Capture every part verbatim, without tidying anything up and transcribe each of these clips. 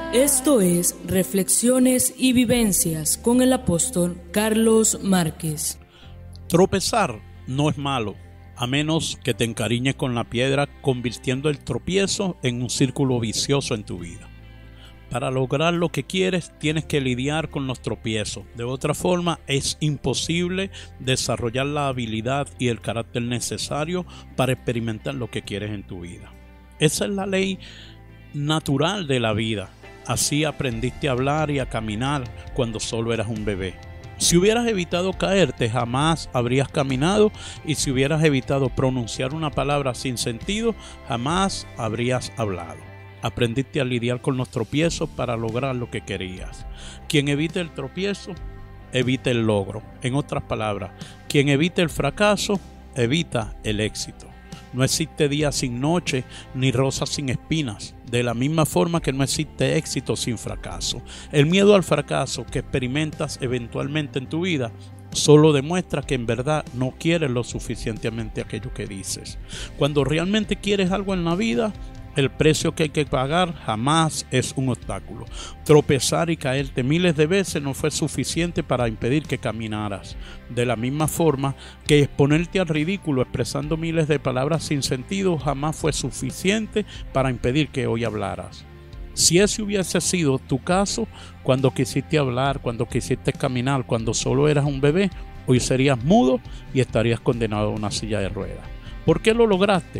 Esto es Reflexiones y Vivencias con el apóstol Carlos Márquez. Tropezar no es malo, a menos que te encariñes con la piedra, convirtiendo el tropiezo en un círculo vicioso en tu vida. Para lograr lo que quieres, tienes que lidiar con los tropiezos. De otra forma, es imposible desarrollar la habilidad y el carácter necesario para experimentar lo que quieres en tu vida. Esa es la ley natural de la vida. Así aprendiste a hablar y a caminar cuando solo eras un bebé. Si hubieras evitado caerte, jamás habrías caminado, y si hubieras evitado pronunciar una palabra sin sentido, jamás habrías hablado. Aprendiste a lidiar con los tropiezos para lograr lo que querías. Quien evite el tropiezo, evita el logro. En otras palabras, quien evite el fracaso, evita el éxito. No existe día sin noche, ni rosa sin espinas. De la misma forma que no existe éxito sin fracaso. El miedo al fracaso que experimentas eventualmente en tu vida solo demuestra que en verdad no quieres lo suficientemente aquello que dices. Cuando realmente quieres algo en la vida, el precio que hay que pagar jamás es un obstáculo. Tropezar y caerte miles de veces no fue suficiente para impedir que caminaras. De la misma forma que exponerte al ridículo expresando miles de palabras sin sentido jamás fue suficiente para impedir que hoy hablaras. Si ese hubiese sido tu caso, cuando quisiste hablar, cuando quisiste caminar, cuando solo eras un bebé, hoy serías mudo y estarías condenado a una silla de ruedas. ¿Por qué lo lograste?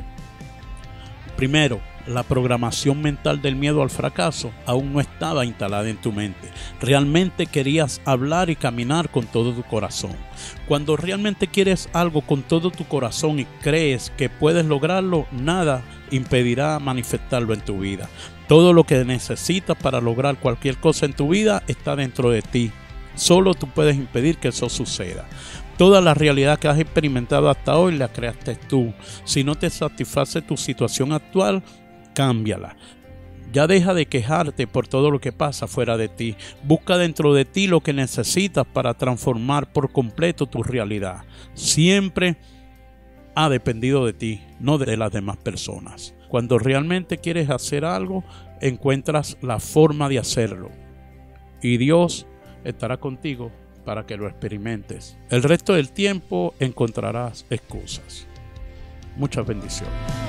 Primero, la programación mental del miedo al fracaso aún no estaba instalada en tu mente. Realmente querías hablar y caminar con todo tu corazón. Cuando realmente quieres algo con todo tu corazón y crees que puedes lograrlo, nada impedirá manifestarlo en tu vida. Todo lo que necesitas para lograr cualquier cosa en tu vida está dentro de ti. Solo tú puedes impedir que eso suceda. Toda la realidad que has experimentado hasta hoy la creaste tú. Si no te satisface tu situación actual, cámbiala. Ya deja de quejarte por todo lo que pasa fuera de ti. Busca dentro de ti lo que necesitas para transformar por completo tu realidad. Siempre ha dependido de ti, no de las demás personas. Cuando realmente quieres hacer algo, encuentras la forma de hacerlo. Y Dios estará contigo para que lo experimentes. El resto del tiempo encontrarás excusas. Muchas bendiciones.